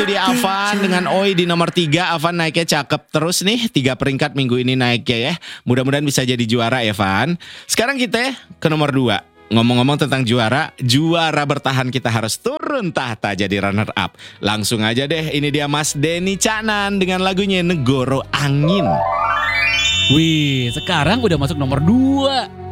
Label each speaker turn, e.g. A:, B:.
A: itu dia Avan dengan Oi di nomor 3. Avan naiknya cakep terus nih. 3 peringkat minggu ini naiknya ya. Mudah-mudahan bisa jadi juara ya Van. Sekarang kita ke nomor 2. Ngomong-ngomong tentang juara bertahan kita harus turun tahta jadi runner up. Langsung aja deh, ini dia Mas Denny Caknan dengan lagunya Negoro Angin.
B: Wih, sekarang udah masuk nomor 2.